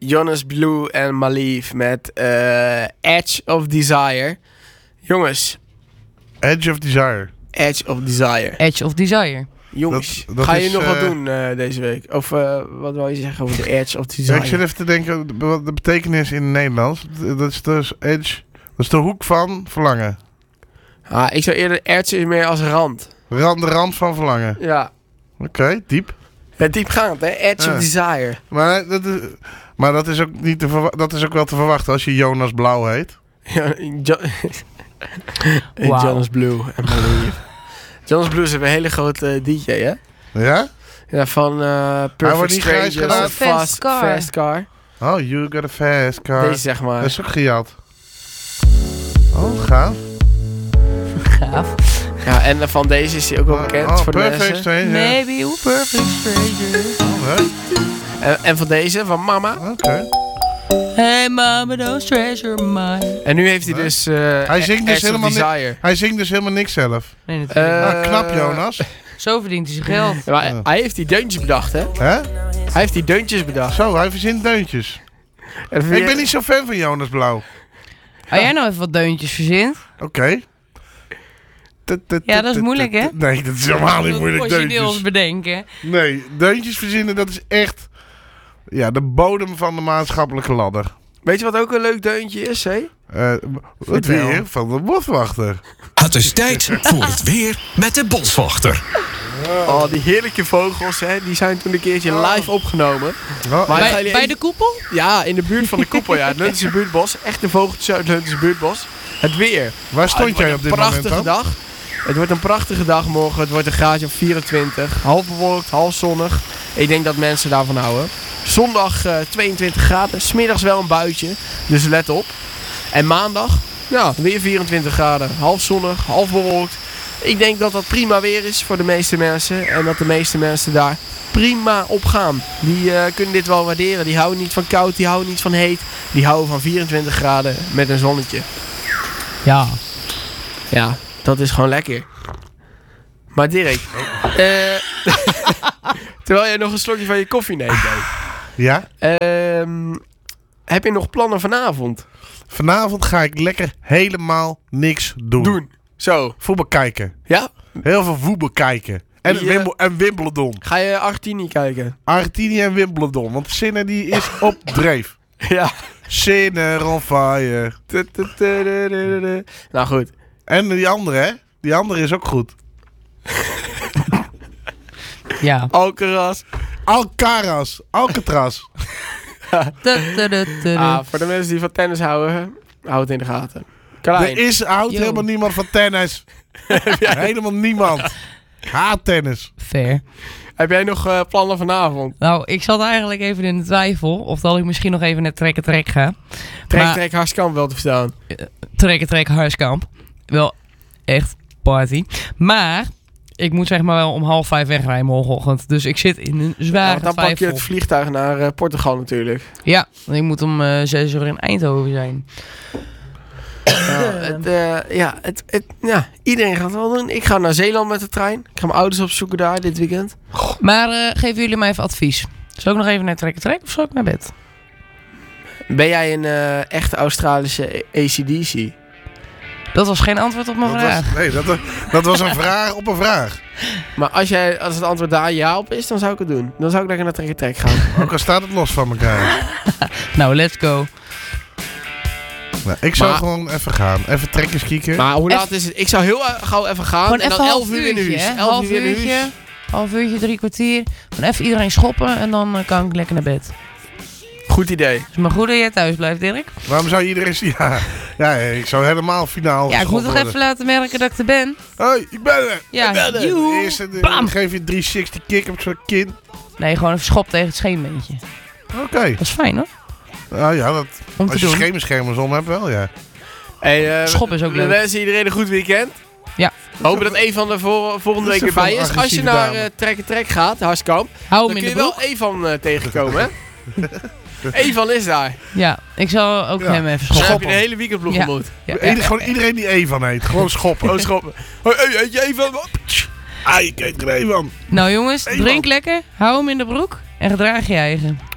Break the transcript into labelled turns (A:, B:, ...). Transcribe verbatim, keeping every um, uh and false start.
A: Jonas Blue en Malief met uh, Edge of Desire. Jongens.
B: Edge of Desire.
A: Edge of Desire.
C: Edge of Desire.
A: Jongens,
B: dat, dat
A: ga je
B: is,
A: nog
B: uh,
A: wat doen uh, deze week? Of uh, wat wil je zeggen over de Edge of Desire?
B: Ja, ik zit even te denken, wat de betekenis in het Nederlands. Dat is dus Edge, dat is de hoek van verlangen.
A: Ah, ik zou eerder Edge is meer als rand.
B: Rand, de rand van verlangen.
A: Ja.
B: Oké, okay, diep.
A: Ja, diepgaand, hè? Edge
B: ja.
A: of Desire.
B: Maar dat is, maar dat is ook niet te verwa- dat is ook wel te verwachten als je Jonas Blauw heet.
A: Ja, jo- wow. Jonas Blue en Malief. Jonas Blue is een hele grote D J, hè?
B: Ja?
A: Ja, van uh, Perfect Strangers,
C: oh,
A: fast,
C: fast, car.
A: fast Car.
B: Oh, you got a fast car.
A: Deze zeg maar.
B: Dat is ook gejat. Oh, gaaf.
C: Gaaf.
A: Ja, en uh, van deze is hij ook wel bekend
B: oh,
A: voor de
B: Perfect
A: mensen.
B: Stranger.
C: Maybe we're perfect strangers.
B: Oh, hè?
A: En, en van deze, van Mama.
B: Oké. Okay.
C: Hey mama, don't treasure mine.
A: En nu heeft hij dus uh,
B: hij zingt dus
A: Edge
B: helemaal
A: of Desire.
B: Ni- hij zingt dus helemaal niks zelf.
C: Nee, natuurlijk.
A: Uh,
B: ah, knap, Jonas.
C: Zo verdient hij zijn geld.
A: Ja, maar ja. Hij heeft die deuntjes bedacht, hè?
B: Hè?
A: Hij heeft die deuntjes bedacht.
B: Zo, hij verzint deuntjes. Ik je... ben niet zo fan van Jonas Blauw.
C: Als jij nou even wat deuntjes verzint.
B: Oké. Okay.
C: Ja, dat is moeilijk, hè?
B: Nee, dat is helemaal niet moeilijk, deuntjes.
C: Origineels bedenken.
B: Nee, deuntjes verzinnen, dat is echt... Ja, de bodem van de maatschappelijke ladder.
A: Weet je wat ook een leuk deuntje is, hè?
B: Uh, het weer van de boswachter.
D: Het is tijd voor het weer met de boswachter.
A: Oh, die heerlijke vogels, hè, die zijn toen een keertje live opgenomen.
B: Oh.
A: Maar
C: bij
A: bij
C: even... de koepel?
A: Ja, in de buurt van de koepel, ja. Het Luntense buurtbos. Echt een vogeltje uit het Luntense buurtbos. Het weer.
B: Waar stond
A: oh,
B: jij op dit moment dan?
A: Prachtige dag. Het wordt een prachtige dag morgen. Het wordt een graadje of vierentwintig. Half bewolkt, half zonnig. Ik denk dat mensen daarvan houden. Zondag uh, tweeëntwintig graden. 's Middags wel een buitje. Dus let op. En maandag, ja, weer vierentwintig graden. Half zonnig, half bewolkt. Ik denk dat dat prima weer is voor de meeste mensen. En dat de meeste mensen daar prima op gaan. Die uh, kunnen dit wel waarderen. Die houden niet van koud, die houden niet van heet. Die houden van vierentwintig graden met een zonnetje.
C: Ja.
A: Ja, dat is gewoon lekker. Maar Dirk, uh, terwijl jij nog een slokje van je koffie neemt.
B: Ja?
A: Uh, heb je nog plannen vanavond?
B: Vanavond ga ik lekker helemaal niks doen.
A: Doen. Zo.
B: Voetbal kijken.
A: Ja?
B: Heel veel voetbal kijken. En,
A: Die,
B: Wimbledon, en Wimbledon.
A: Ga je Argentinië kijken?
B: Argentinië en Wimbledon. Want Sinner die is op dreef.
A: Ja.
B: Sinner on fire.
A: Nou goed.
B: En die andere, hè? Die andere is ook goed.
C: Ja.
A: Alcaraz.
B: Alcaraz. Alcatraz.
A: Ah, voor de mensen die van tennis houden, houd het in de gaten. Klein.
B: Er is, houdt
C: Yo.
B: helemaal niemand van tennis. Helemaal niemand. Haat tennis.
C: Fair.
A: Heb jij nog uh, plannen vanavond?
C: Nou, ik zat eigenlijk even in de twijfel of dat ik misschien nog even naar trekken trek ga.
A: Trek,
C: maar,
A: trek, Harskamp wel te verstaan.
C: Uh, trekken trek, Harskamp. Wel echt party. Maar ik moet zeg maar wel om half vijf wegrijden morgenochtend. Dus ik zit in een zware
A: Ja, dan
C: twijfel.
A: pak je het vliegtuig naar uh, Portugal natuurlijk.
C: Ja, want ik moet om uh, zes uur in Eindhoven zijn.
A: Ja, het, uh, ja, het, het, ja, iedereen gaat het wel doen. Ik ga naar Zeeland met de trein. Ik ga mijn ouders opzoeken daar dit weekend.
C: Maar uh, geven jullie mij even advies. Zal ik nog even naar trekken trek of zal ik naar bed?
A: Ben jij een uh, echte Australische A C D C?
C: Dat was geen antwoord op mijn
B: Dat
C: vraag.
B: was, nee, dat, dat was een vraag op een vraag.
A: Maar als, jij, als het antwoord daar ja op is, dan zou ik het doen. Dan zou ik lekker naar trekken trek gaan.
B: Ook al staat het los van elkaar.
C: Nou, let's go.
B: Nou, ik zou
A: Maar-
B: gewoon even gaan. Even trekkers kieken.
A: Maar hoe laat is het? Ik zou heel uh, gauw even gaan.
C: Gewoon
A: en
C: even
A: dan
C: half
A: elf uur in
C: uurtje,
A: huis.
C: hè?
A: elf
C: Half
A: uur in huis.
C: uurtje, half uurtje, drie kwartier. Dan even iedereen schoppen en dan uh, kan ik lekker naar bed.
A: Goed idee.
C: Is maar goed dat jij thuis blijft, Dirk.
B: Waarom zou iedereen... Ja, ja, ik zou helemaal finaal
C: Ja, ik moet toch
B: worden.
C: even laten merken dat ik er ben.
B: Hoi, ik ben er.
C: Ja,
B: ik ben er.
C: joehoe.
B: Eerst een,
C: Bam.
B: ik geef je driehonderdzestig kick op zo'n kin.
C: Nee, gewoon even schop tegen het scheenbeentje.
B: Oké. Okay.
C: Dat is fijn, hoor.
B: Nou ja, dat,
C: Om te
B: als je
C: doen.
B: schemerschermers om hebt, wel ja.
A: Hey, uh,
C: Schop is ook
A: we
C: leuk.
A: wensen iedereen een goed weekend.
C: Ja.
A: We hopen dat Evan er voor, volgende
B: Dat is
A: week
B: een
A: erbij is.
B: van
A: Als je
B: agressieve
A: naar
B: dame.
A: uh, Trekken Trek gaat, Harskamp,
C: Hou
A: dan
C: hem
A: kun
C: in
A: je
C: de
A: wel
C: broek.
A: Evan uh, tegenkomen, hè? Evan is daar.
C: Ja, ik zal ook
B: Ja.
C: hem even
A: Dan heb
C: schoppen.
A: je de hele weekendploeg
C: Ja.
A: ontmoet.
C: Ja,
B: Ieder-
C: ja,
B: gewoon iedereen die Evan heet. Gewoon schoppen.
A: Oh, schoppen. Hoi, hey, heet je Evan?
B: Ah, je kent er Evan.
C: Nou jongens,
B: Evan.
C: drink lekker, hou hem in de broek en gedraag je eigen.